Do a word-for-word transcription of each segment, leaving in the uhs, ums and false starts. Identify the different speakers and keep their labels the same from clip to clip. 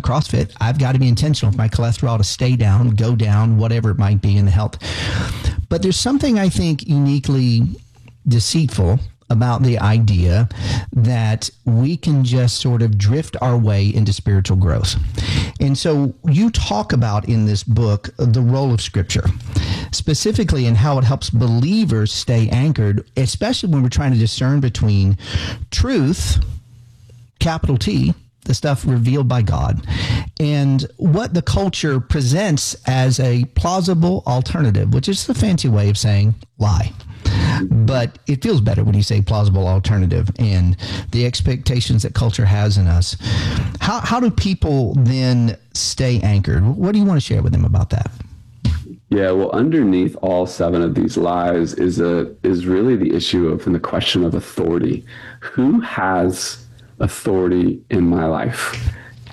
Speaker 1: CrossFit. I've got to be intentional for my cholesterol to stay down, go down, whatever it might be in the health. But there's something I think uniquely deceitful about the idea that we can just sort of drift our way into spiritual growth. And so you talk about in this book the role of Scripture, specifically in how it helps believers stay anchored, especially when we're trying to discern between truth, capital T, the stuff revealed by God, and what the culture presents as a plausible alternative, which is the fancy way of saying lie. But it feels better when you say plausible alternative and the expectations that culture has in us. How how do people then stay anchored? What do you want to share with them about that?
Speaker 2: Yeah, well, underneath all seven of these lies is a is really the issue of and the question of authority. Who has authority in my life?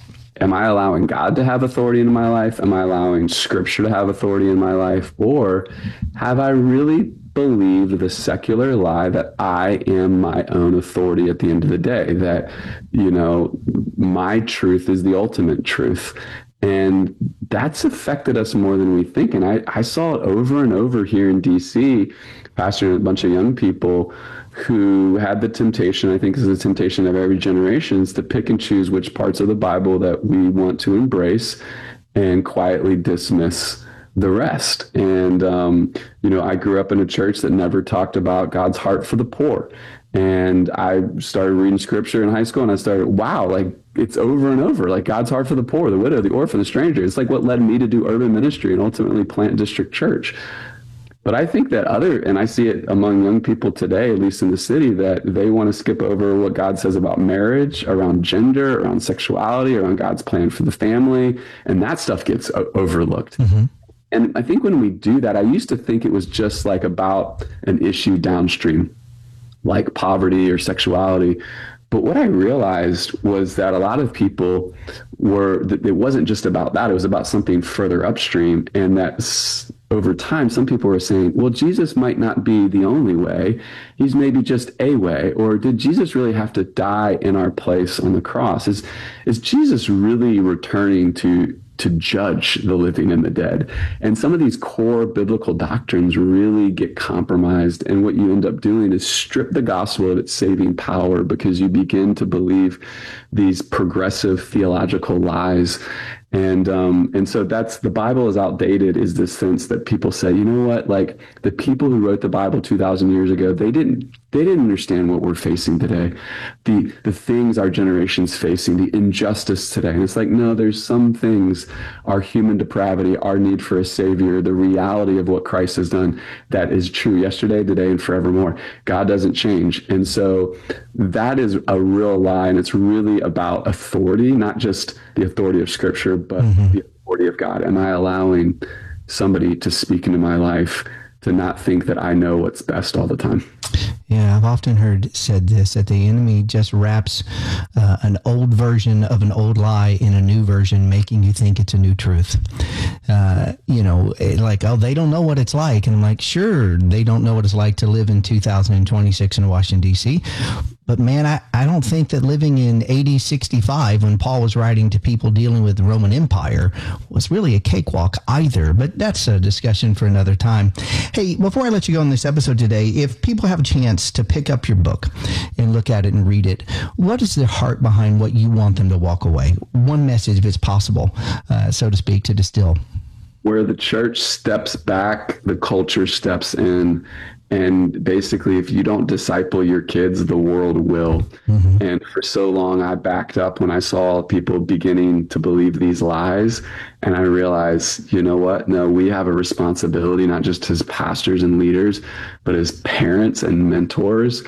Speaker 2: Am I allowing God to have authority in my life? Am I allowing Scripture to have authority in my life? Or have I really believed the secular lie that I am my own authority at the end of the day? That, you know, my truth is the ultimate truth. And that's affected us more than we think. And I, I saw it over and over here in D C, pastoring a bunch of young people who had the temptation, I think is the temptation of every generation, is to pick and choose which parts of the Bible that we want to embrace and quietly dismiss the rest. And, um, you know, I grew up in a church that never talked about God's heart for the poor. And I started reading Scripture in high school, and I started, wow, like it's over and over, like God's heart for the poor, the widow, the orphan, the stranger. It's like what led me to do urban ministry and ultimately plant District Church. But I think that other, and I see it among young people today, at least in the city, that they want to skip over what God says about marriage, around gender, around sexuality, around God's plan for the family. And that stuff gets o- overlooked. Mm-hmm. And I think when we do that, I used to think it was just like about an issue downstream, like poverty or sexuality. But what I realized was that a lot of people were, that it wasn't just about that. It was about something further upstream. And that over time, some people were saying, well, Jesus might not be the only way. He's maybe just a way. Or did Jesus really have to die in our place on the cross? Is, is Jesus really returning to to judge the living and the dead? And some of these core biblical doctrines really get compromised. And what you end up doing is strip the gospel of its saving power, because you begin to believe these progressive theological lies. And um, and so that's, the Bible is outdated, is this sense that people say, you know what, like the people who wrote the Bible two thousand years ago, they didn't they didn't understand what we're facing today, the the things our generation's facing, the injustice today. And it's like, no, there's some things, our human depravity, our need for a savior, the reality of what Christ has done, that is true yesterday, today, and forevermore. God doesn't change. And so that is a real lie, and it's really about authority, not just the authority of Scripture, but mm-hmm. the authority of God. Am I allowing somebody to speak into my life, to not think that I know what's best all the time?
Speaker 1: Yeah, I've often heard said this, that the enemy just wraps uh, an old version of an old lie in a new version, making you think it's a new truth. Uh, you know, like, oh, they don't know what it's like. And I'm like, sure, they don't know what it's like to live in two thousand twenty-six in Washington, D C. But man, I, I don't think that living in A D sixty-five, when Paul was writing to people dealing with the Roman Empire, was really a cakewalk either. But that's a discussion for another time. Hey, before I let you go on this episode today, if people have a chance to pick up your book and look at it and read it, what is the heart behind what you want them to walk away? One message, if it's possible, uh, so to speak, to distill.
Speaker 2: Where the church steps back, the culture steps in. And basically, if you don't disciple your kids, the world will. Mm-hmm. And for so long, I backed up when I saw people beginning to believe these lies. And I realized, you know what? No, we have a responsibility, not just as pastors and leaders, but as parents and mentors,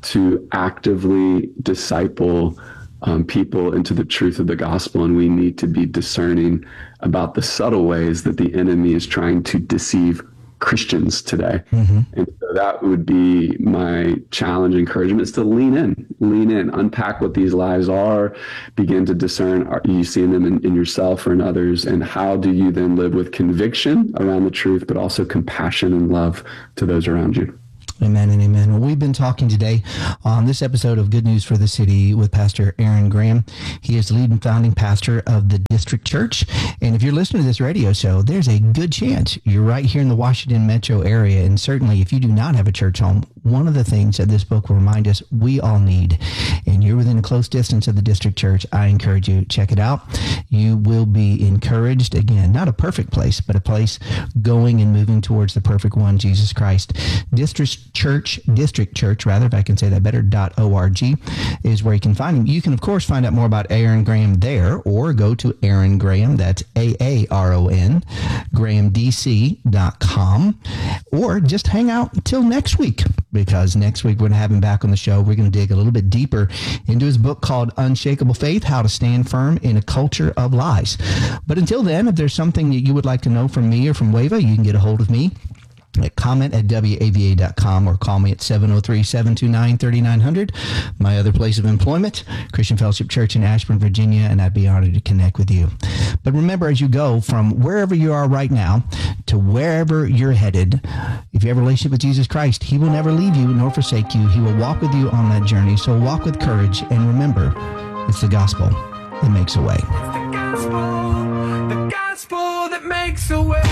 Speaker 2: to actively disciple um, people into the truth of the gospel. And we need to be discerning about the subtle ways that the enemy is trying to deceive Christians today. Mm-hmm. And so that would be my challenge, encouragement, is to lean in, lean in, unpack what these lies are, begin to discern, are you seeing them in, in yourself or in others? And how do you then live with conviction around the truth, but also compassion and love to those around you?
Speaker 1: Amen and amen. Well, we've been talking today on this episode of Good News for the City with Pastor Aaron Graham. He is the lead and founding pastor of the District Church. And if you're listening to this radio show, there's a good chance you're right here in the Washington metro area. And certainly if you do not have a church home, one of the things that this book will remind us we all need, and you're within a close distance of the District Church, I encourage you to check it out. You will be encouraged. Again, not a perfect place, but a place going and moving towards the perfect one, Jesus Christ. District Church, District Church, rather, if I can say that better, .org is where you can find him. You can, of course, find out more about Aaron Graham there, or go to Aaron Graham, that's A A R O N, graham d c dot com, or just hang out until next week, because next week we're going to have him back on the show. We're going to dig a little bit deeper into his book called Unshakable Faith, How to Stand Firm in a Culture of Lies. But until then, if there's something that you would like to know from me or from Wava, you can get a hold of me at comment at w a v a dot com or call me at seven oh three, seven two nine, three nine zero zero. My other place of employment, Christian Fellowship Church in Ashburn, Virginia, and I'd be honored to connect with you. But remember, as you go from wherever you are right now to wherever you're headed, if you have a relationship with Jesus Christ, he will never leave you nor forsake you. He will walk with you on that journey. So walk with courage, and remember, it's the gospel that makes a way.
Speaker 3: It's the gospel, the gospel that makes a way.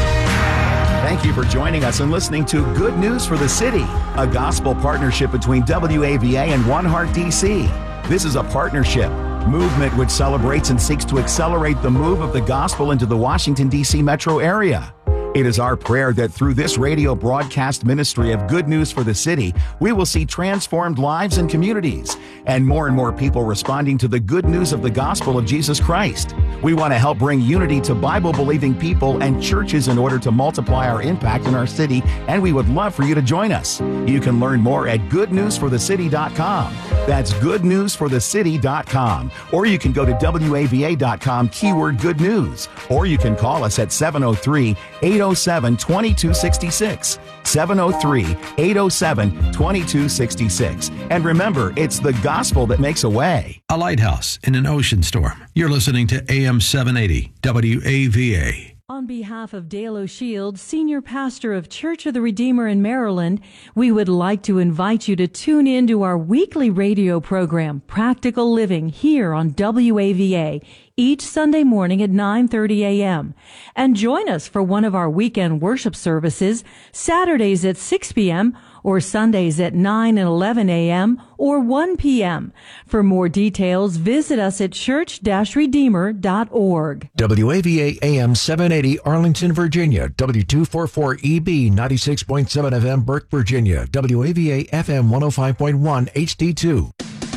Speaker 4: Thank you for joining us and listening to Good News for the City, a gospel partnership between W A V A and One Heart D C. This is a partnership movement which celebrates and seeks to accelerate the move of the gospel into the Washington, D C metro area. It is our prayer that through this radio broadcast ministry of Good News for the City, we will see transformed lives and communities, and more and more people responding to the good news of the gospel of Jesus Christ. We want to help bring unity to Bible-believing people and churches in order to multiply our impact in our city, and we would love for you to join us. You can learn more at good news for the city dot com. That's good news for the city dot com. Or you can go to w a v a dot com, keyword good news. Or you can call us at seven oh three, eight oh seven, two two six six. seven oh three, eight oh seven, two two six six. And remember, it's the gospel that makes a way.
Speaker 5: A lighthouse in an ocean storm. You're listening to A M seven eighty W A V A.
Speaker 6: On behalf of Dale O'Shield, Senior Pastor of Church of the Redeemer in Maryland, we would like to invite you to tune in to our weekly radio program, Practical Living, here on W A V A, each Sunday morning at nine thirty a.m. And join us for one of our weekend worship services, Saturdays at six p.m., or Sundays at nine and eleven a.m. or one p.m. For more details, visit us at church dash redeemer dot org.
Speaker 7: W A V A A M seven eighty Arlington, Virginia. W two forty-four E B ninety-six point seven F M Burke, Virginia. W A V A F M one oh five point one H D two.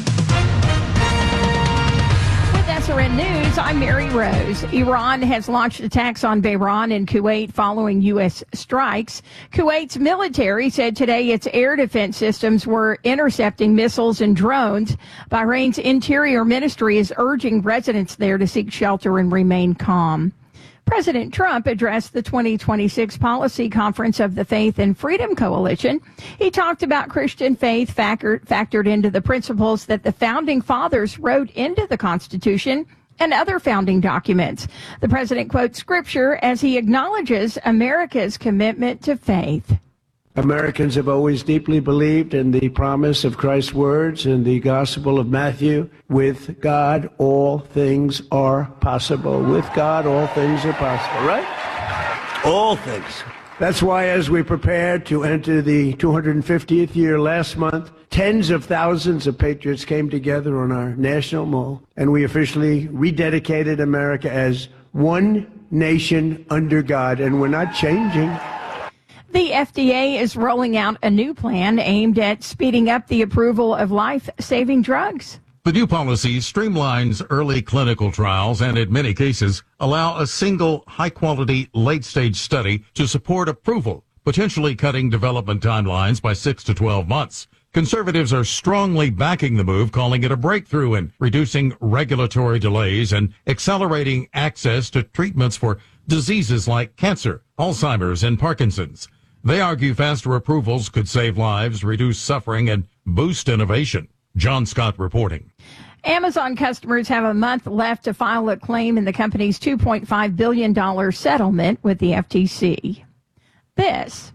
Speaker 8: S R N News, I'm Mary Rose. Iran has launched attacks on Bahrain and Kuwait following U S strikes. Kuwait's military said today its air defense systems were intercepting missiles and drones. Bahrain's Interior Ministry is urging residents there to seek shelter and remain calm. President Trump addressed the twenty twenty-six policy conference of the Faith and Freedom Coalition. He talked about Christian faith factor, factored into the principles that the founding fathers wrote into the Constitution and other founding documents. The president quotes scripture as he acknowledges America's commitment to faith.
Speaker 9: Americans have always deeply believed in the promise of Christ's words in the Gospel of Matthew. With God, all things are possible. With God, all things are possible, right? All things. That's why as we prepare to enter the two hundred fiftieth year last month, tens of thousands of patriots came together on our National Mall, and we officially rededicated America as one nation under God, and we're not changing.
Speaker 8: The F D A is rolling out a new plan aimed at speeding up the approval of life-saving drugs.
Speaker 10: The new policy streamlines early clinical trials and, in many cases, allow a single high-quality late-stage study to support approval, potentially cutting development timelines by six to twelve months. Conservatives are strongly backing the move, calling it a breakthrough in reducing regulatory delays and accelerating access to treatments for diseases like cancer, Alzheimer's, and Parkinson's. They argue faster approvals could save lives, reduce suffering, and boost innovation. John Scott reporting.
Speaker 8: Amazon customers have a month left to file a claim in the company's two point five billion dollars settlement with the F T C. This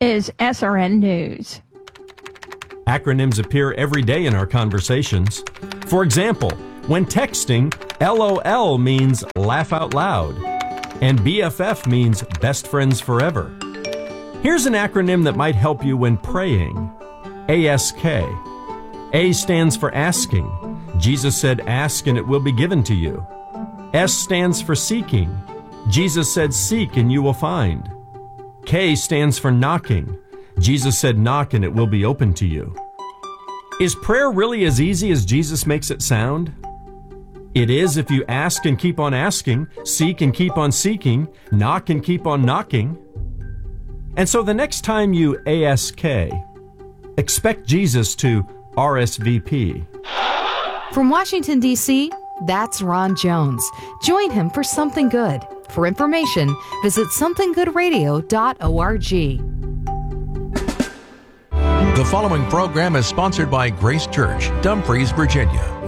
Speaker 8: is S R N News.
Speaker 11: Acronyms appear every day in our conversations. For example, when texting, LOL means laugh out loud, and B F F means best friends forever. Here's an acronym that might help you when praying. A S K. A stands for asking. Jesus said, ask and it will be given to you. S stands for seeking. Jesus said, seek and you will find. K stands for knocking. Jesus said, knock and it will be open to you. Is prayer really as easy as Jesus makes it sound? It is if you ask and keep on asking, seek and keep on seeking, knock and keep on knocking. And so the next time you A S K, expect Jesus to R S V P.
Speaker 12: From Washington, D C, that's Ron Jones. Join him for Something Good. For information, visit something good radio dot org.
Speaker 7: The following program is sponsored by Grace Church, Dumfries, Virginia.